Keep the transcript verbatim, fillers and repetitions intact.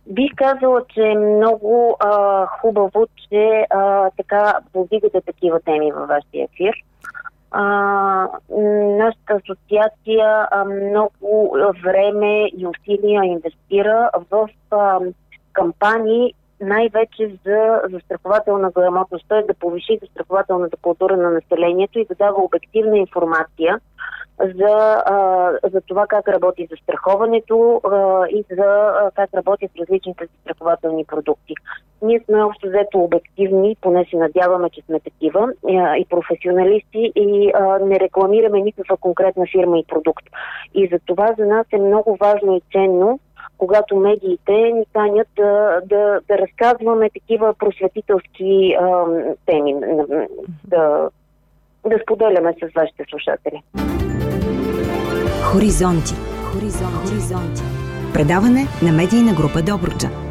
Бих казала, че е много а, хубаво, че а, така повдигате такива теми във вашия ефир. А, нашата асоциация а, много време и усилия инвестира в а, кампании, най-вече за застрахователна грамотност, т.е. да повиши застрахователната култура на населението и да дава обективна информация за, а, за това как работи застраховането а, и за а, как работят различните застрахователни продукти. Ние сме общо взето обективни, поне се надяваме, че сме такива, а, и професионалисти, и а, не рекламираме никаква конкретна фирма и продукт. И за това за нас е много важно и ценно, когато медиите ни канят да, да, да разказваме такива просветителски а, теми, да, да споделяме с вашите слушатели. Хоризонти. Хоризонти. Хоризонти. Предаване на медийна група Добруджа.